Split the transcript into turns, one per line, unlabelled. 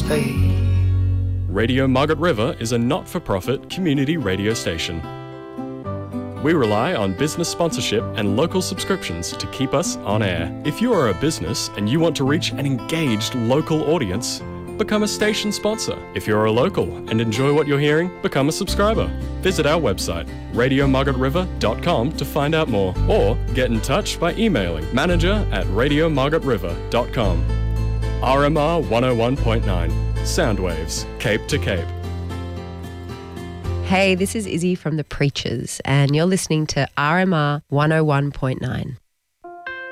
stay.
Radio Margaret River is a not-for-profit community radio station. We rely on business sponsorship and local subscriptions to keep us on air. If you are a business and you want to reach an engaged local audience, become a station sponsor. If you're a local and enjoy what you're hearing, become a subscriber. Visit our website, radiomargaretriver.com, to find out more, or get in touch by emailing manager@radiomargaretriver.com. RMR 101.9, Soundwaves, Cape to Cape.
Hey, this is Izzy from The Preachers, and you're listening to RMR 101.9.